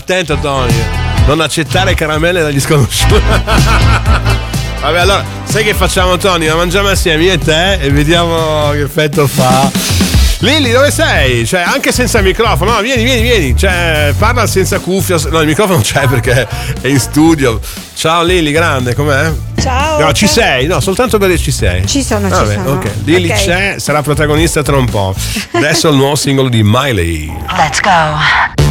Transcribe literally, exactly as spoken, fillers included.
attento Tony, non accettare caramelle dagli sconosciuti. Vabbè, allora, sai che facciamo Tony? La mangiamo assieme io e te e vediamo che effetto fa. Lilli, dove sei? Cioè, anche senza microfono, no, vieni, vieni, vieni. Cioè, parla senza cuffia. No, il microfono c'è perché è in studio. Ciao Lilli, grande, com'è? Ciao. No, ci sei? No, soltanto perché ci sei. Ci sono, Vabbè, ci sono. Ok, Lilli okay. c'è, sarà protagonista tra un po'. Adesso il nuovo singolo di Miley. Let's go.